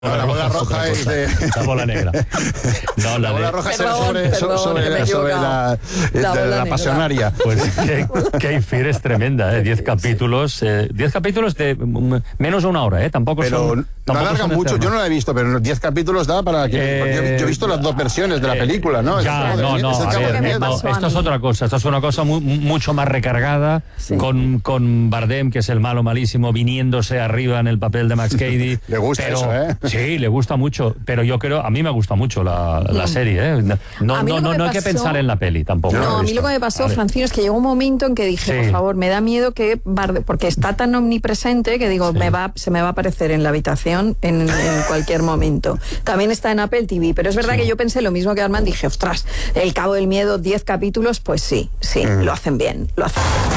No, la bola roja es de... La bola negra. No, la bola roja es sobre la pasionaria. Pues Cape Fear es tremenda, 10 capítulos. 10 capítulos de menos de una hora, Tampoco pero son... no alargan mucho, yo no la he visto, pero 10 capítulos da para que... yo he visto las dos versiones de la película, ¿no? Ya, esto es otra cosa. Esto es una cosa mucho más recargada, sí. con Bardem, que es el malo malísimo, viniéndose arriba en el papel de Max Cady. Le gusta eso, Sí, le gusta mucho, pero yo creo, a mí me gusta mucho la serie, No hay que pensar en la peli tampoco. No, a mí lo que me pasó, Francino, es que llegó un momento en que dije, por favor, me da miedo que Bardem, porque está tan omnipresente que digo, se me va a aparecer en la habitación en cualquier momento. También está en Apple TV, pero es verdad que yo pensé lo mismo que Armand, dije, ostras, El Cabo del Miedo, 10 capítulos, pues sí, lo hacen bien, lo hacen bien.